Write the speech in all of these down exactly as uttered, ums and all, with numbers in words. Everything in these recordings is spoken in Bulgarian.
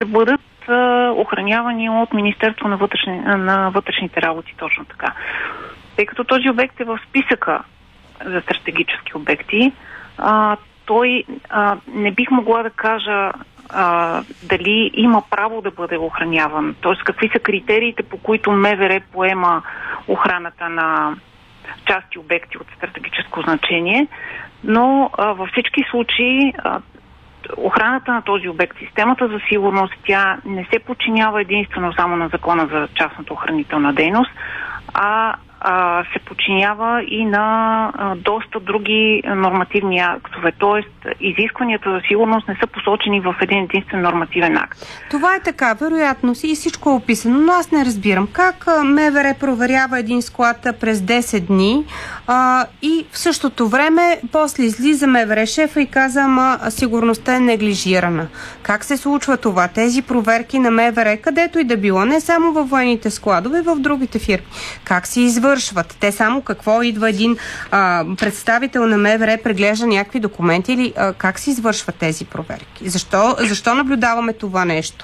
бъдат а, охранявани от Министерство на, вътрешни, на вътрешните работи, точно така. Тъй като този обект е в списъка за стратегически обекти, а, той а, не бих могла да кажа а, дали има право да бъде охраняван. Т.е. какви са критериите, по които МВР поема охраната на части обекти от стратегическо значение, но а, във всички случаи а, охраната на този обект, системата за сигурност, тя не се подчинява единствено само на закона за частната охранителна дейност, а а, се подчинява и на а, доста други нормативни актове. Тоест, изискванията за сигурност не са посочени в един единствен нормативен акт. Това е така, вероятно си и всичко е описано, но аз не разбирам как МВР проверява един склад през десет дни а, и в същото време после излиза МВР шефа и каза, ама сигурността е неглижирана. Как се случва това? Тези проверки на МВР, където и да било, не само във военните складове, в другите фирми. Как се извършват? Те само какво идва един а, представител на МВР, преглежда някакви документи или а, как се извършват тези проверки? Защо, защо наблюдаваме това нещо?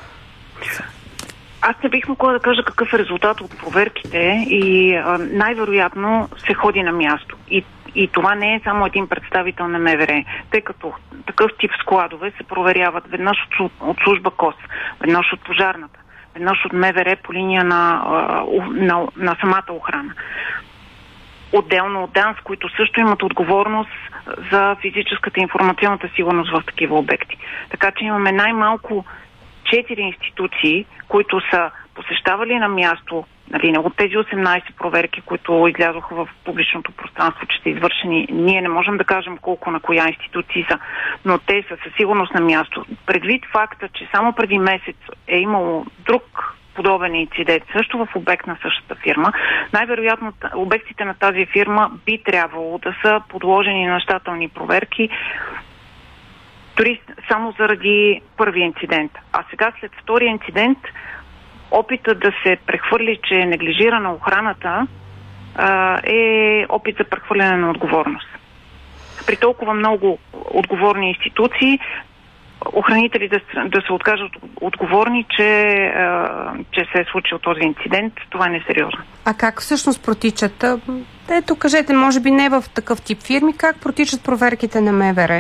Аз не бих могла да кажа какъв е резултат от проверките и а, най-вероятно се ходи на място. И, и това не е само един представител на МВР, тъй като такъв тип складове се проверяват веднъж от, от служба КОС, веднъж от пожарната, веднъж от МВР по линия на, на, на самата охрана. Отделно от ДАНС, които също имат отговорност за физическата и информационната сигурност в такива обекти. Така че имаме най-малко четири институции, които са посещавали на място, нали, от тези осемнайсет проверки, които излязоха в публичното пространство, че са извършени. Ние не можем да кажем колко на коя институции са, но те са със сигурност на място. Предвид факта, че само преди месец е имало друг подобен инцидент, също в обект на същата фирма, най-вероятно обектите на тази фирма би трябвало да са подложени на щателни проверки, дори само заради първия инцидент. А сега след втория инцидент опита да се прехвърли, че е неглижирана охраната, е опит за прехвърляне на отговорност. При толкова много отговорни институции, охранители да, да се откажат отговорни, че, че се е случил този инцидент, това не е сериозно. А как всъщност протичат? Ето, кажете, може би не в такъв тип фирми, как протичат проверките на МВР?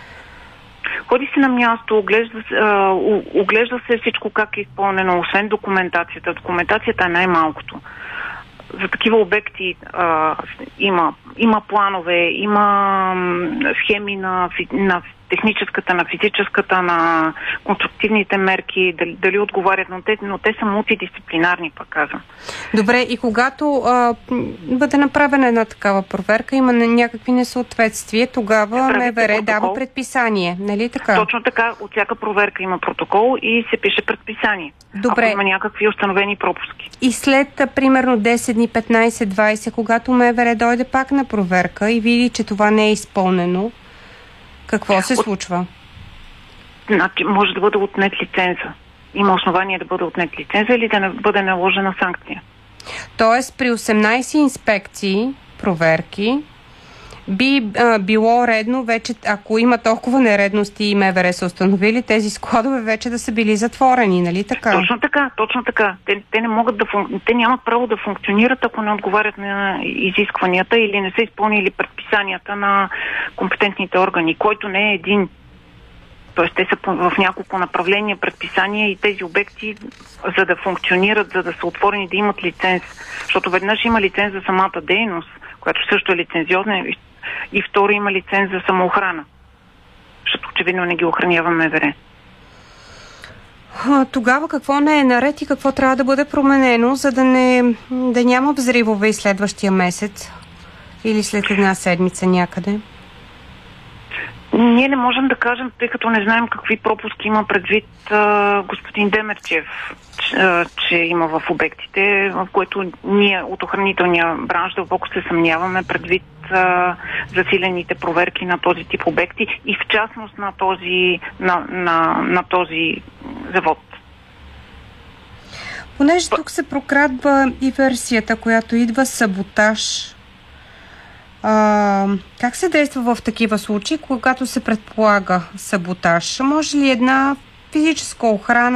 Ходи се на място, оглежда, а, оглежда се всичко как е изпълнено, освен документацията. Документацията е най-малкото. За такива обекти а, има, има планове, има схеми на, на техническата, на физическата, на конструктивните мерки, дали, дали отговарят, но те, но те са мултидисциплинарни, пак казвам. Добре, и когато а, бъде направена една такава проверка, има някакви несъответствия, тогава МВР дава предписание, нали така? Точно така, от всяка проверка има протокол и се пише предписание. Добре. Ако има някакви установени пропуски. И след, примерно, десет дни, петнайсет двайсет, когато МВР дойде пак на проверка и види, че това не е изпълнено, какво се случва? Значи, може да бъде отнет лиценза. Има основание да бъде отнет лиценза или да не бъде наложена санкция. Тоест, при осемнайсет инспекции, проверки, би а, било редно вече, ако има толкова нередности и МВР са установили, тези складове вече да са били затворени, нали така? Точно така, точно така. Те, те не могат да фун... те нямат право да функционират, ако не отговарят на изискванията или не са изпълнили предписанията на компетентните органи, който не е един. Тоест, те са в няколко направления предписания и тези обекти, за да функционират, за да са отворени, да имат лиценз. Защото веднъж има лиценз за самата дейност, която също е лицензиозна, и второ има лиценз за самоохрана. Защото очевидно не ги охранява МВР. Тогава какво не е наред и какво трябва да бъде променено, за да, не, да няма взривове и следващия месец или след една седмица някъде? Ние не можем да кажем, тъй като не знаем какви пропуски има предвид а, господин Демерчев, че, а, че има в обектите, в което ние от охранителния бранш дълбоко се съмняваме предвид а, засилените проверки на този тип обекти и в частност на този, на, на, на този завод. Понеже тук се прокрадва и версията, която идва саботаж. А, как се действа в такива случаи, когато се предполага саботаж? Може ли една физическа охрана